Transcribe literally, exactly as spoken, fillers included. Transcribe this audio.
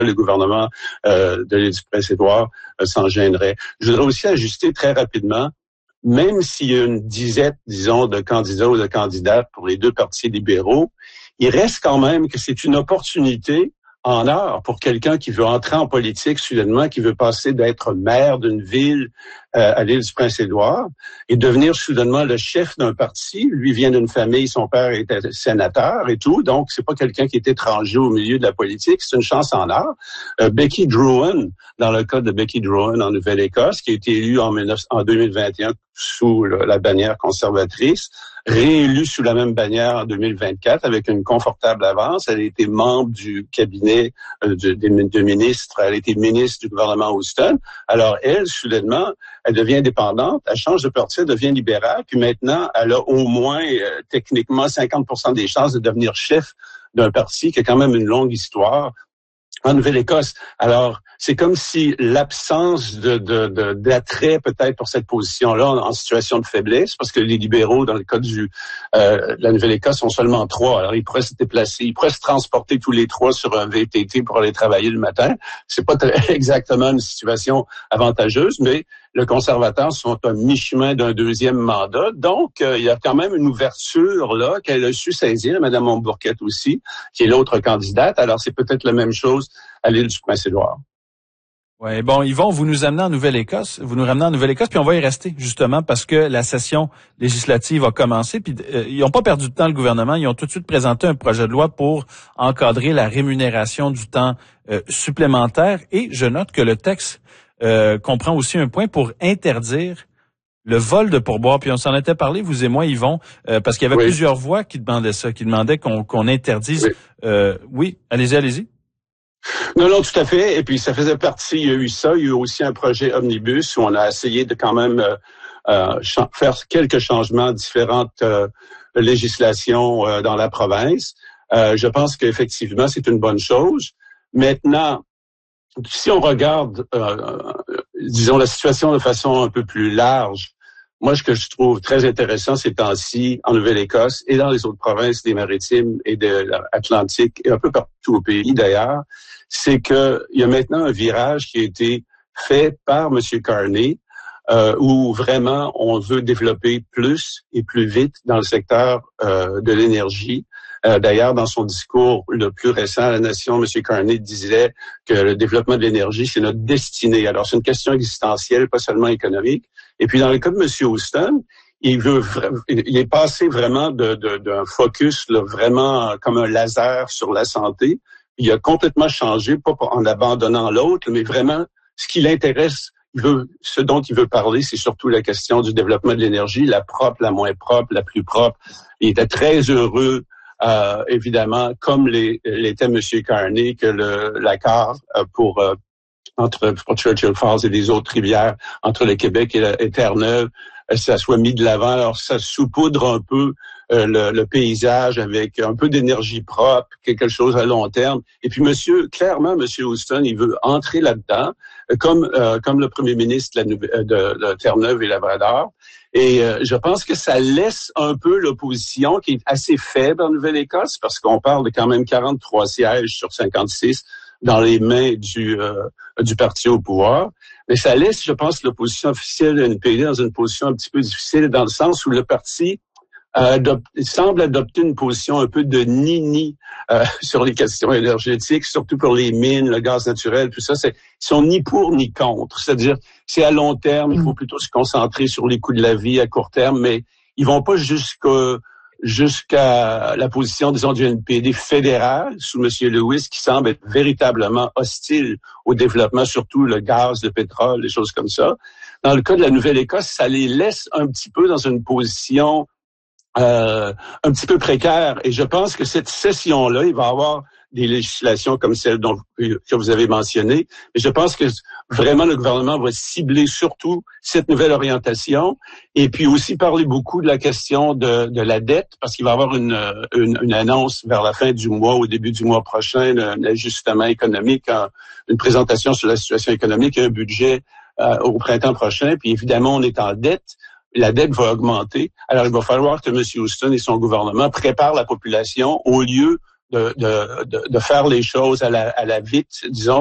le gouvernement euh, de l'île du Prince-Édouard euh, s'en gênerait. Je voudrais aussi ajuster très rapidement, même s'il y a une dizaine, disons, de candidats ou de candidates pour les deux partis libéraux, il reste quand même que c'est une opportunité en or pour quelqu'un qui veut entrer en politique soudainement, qui veut passer d'être maire d'une ville euh, à l'île du Prince-Édouard et devenir soudainement le chef d'un parti. Lui vient d'une famille, son père était sénateur et tout, donc c'est pas quelqu'un qui est étranger au milieu de la politique, c'est une chance en or. Euh, Becky Drouin, dans le cas de Becky Drouin en Nouvelle-Écosse, qui a été élue en, en deux mille vingt et un sous le, la bannière conservatrice, réélue sous la même bannière en deux mille vingt-quatre avec une confortable avance. Elle a été membre du cabinet euh, de, de, de ministres. Elle a été ministre du gouvernement Houston. Alors, elle, soudainement, elle devient indépendante. Elle change de parti, elle devient libérale. Puis maintenant, elle a au moins, euh, techniquement, cinquante pour cent des chances de devenir chef d'un parti qui a quand même une longue histoire en Nouvelle-Écosse. Alors, c'est comme si l'absence de, de, de d'attrait peut-être pour cette position-là en, en situation de faiblesse, parce que les libéraux, dans le cas du euh, de la Nouvelle-Écosse, sont seulement trois. Alors, ils pourraient se déplacer, ils pourraient se transporter tous les trois sur un V T T pour aller travailler le matin. C'est pas très, exactement une situation avantageuse, mais les conservateurs sont à mi-chemin d'un deuxième mandat. Donc, euh, il y a quand même une ouverture là qu'elle a su saisir, Mme Mombourquette aussi, qui est l'autre candidate. Alors, c'est peut-être la même chose à l'île du Prince-Édouard. Ouais, bon, Yvon, vous nous amenez en Nouvelle-Écosse, vous nous ramenez en Nouvelle-Écosse, puis on va y rester, justement, parce que la session législative a commencé, puis euh, ils n'ont pas perdu de temps, le gouvernement, ils ont tout de suite présenté un projet de loi pour encadrer la rémunération du temps euh, supplémentaire, et je note que le texte euh, comprend aussi un point pour interdire le vol de pourboire, puis on s'en était parlé, vous et moi, Yvon, euh, parce qu'il y avait oui. plusieurs voix qui demandaient ça, qui demandaient qu'on, qu'on interdise. Oui, euh, oui allez-y, allez-y. Non, non, tout à fait. Et puis, ça faisait partie, il y a eu ça. Il y a eu aussi un projet Omnibus où on a essayé de quand même euh, euh, ch- faire quelques changements à différentes euh, législations euh, dans la province. Euh, je pense qu'effectivement, c'est une bonne chose. Maintenant, si on regarde, euh, disons, la situation de façon un peu plus large, moi, ce que je trouve très intéressant ces temps-ci en Nouvelle-Écosse et dans les autres provinces des Maritimes et de l'Atlantique et un peu partout au pays d'ailleurs, c'est qu'il y a maintenant un virage qui a été fait par M. Carney euh, où vraiment on veut développer plus et plus vite dans le secteur euh, de l'énergie. Euh, d'ailleurs, dans son discours le plus récent à la Nation, M. Carney disait que le développement de l'énergie, c'est notre destinée. Alors, c'est une question existentielle, pas seulement économique. Et puis, dans le cas de M. Houston, il veut, il est passé vraiment de, de, d'un focus là, vraiment comme un laser sur la santé. Il a complètement changé, pas en abandonnant l'autre, mais vraiment ce qui l'intéresse. Il veut, ce dont il veut parler, c'est surtout la question du développement de l'énergie, la propre, la moins propre, la plus propre. Il était très heureux. Euh, évidemment, comme les, l'était M. Carney, que le, l'accord euh, pour euh, entre pour Churchill Falls et les autres rivières, entre le Québec et, la, et Terre-Neuve, euh, ça soit mis de l'avant. Alors, ça saupoudre un peu euh, le, le paysage avec un peu d'énergie propre, quelque chose à long terme. Et puis, monsieur, clairement, M. Houston, il veut entrer là-dedans, euh, comme euh, comme le premier ministre de, la, de, de Terre-Neuve et Labrador. Et euh, je pense que ça laisse un peu l'opposition, qui est assez faible en Nouvelle-Écosse, parce qu'on parle de quand même quarante-trois sièges sur cinquante-six dans les mains du euh, du parti au pouvoir. Mais ça laisse, je pense, l'opposition officielle de N P D dans une position un petit peu difficile, dans le sens où le parti euh, adopte, semble adopter une position un peu de ni-ni euh, sur les questions énergétiques, surtout pour les mines, le gaz naturel, tout ça. C'est, ils sont ni pour ni contre. C'est-à-dire, c'est à long terme, il faut plutôt se concentrer sur les coûts de la vie à court terme, mais ils vont pas jusqu'à jusqu'à la position, disons, du N P D fédéral sous M. Lewis, qui semble être véritablement hostile au développement, surtout le gaz, le pétrole, des choses comme ça. Dans le cas de la Nouvelle-Écosse, ça les laisse un petit peu dans une position euh, un petit peu précaire. Et je pense que cette session-là, il va y avoir des législations comme celle dont, que vous avez mentionnées. Et je pense que vraiment le gouvernement va cibler surtout cette nouvelle orientation et puis aussi parler beaucoup de la question de, de la dette, parce qu'il va y avoir une, une, une annonce vers la fin du mois, au début du mois prochain, un ajustement économique, un, une présentation sur la situation économique et un budget euh, au printemps prochain. Puis évidemment, on est en dette. La dette va augmenter. Alors, il va falloir que M. Houston et son gouvernement préparent la population au lieu de, de, de, de faire les choses à la, à la vite, disons.